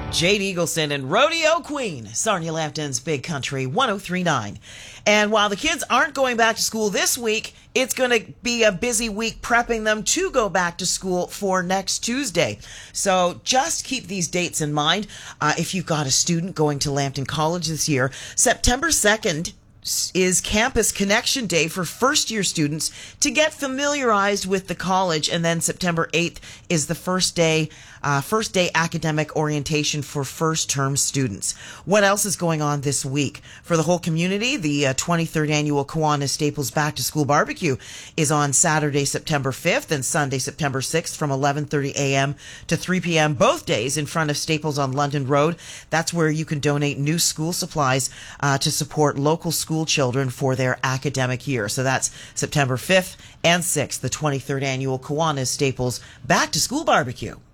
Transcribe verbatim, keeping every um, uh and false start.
Jade Eagleson and Rodeo Queen, Sarnia Lambton's Big Country one oh three point nine. And while the kids aren't going back to school this week, it's going to be a busy week prepping them to go back to school for next Tuesday. So just keep these dates in mind. Uh, if you've got a student going to Lambton College this year, September second is Campus Connection Day for first-year students to get familiarized with the college, and then September eighth is the first day uh, first day academic orientation for first-term students. What else is going on this week? For the whole community, the uh, twenty-third annual Kiwanis Staples Back to School Barbecue is on Saturday, September fifth and Sunday, September sixth from eleven thirty a.m. to three p.m. both days in front of Staples on London Road. That's where you can donate new school supplies uh, to support local school children for their academic year. So that's September fifth and sixth, the twenty-third annual Kiwanis Staples Back to School Barbecue.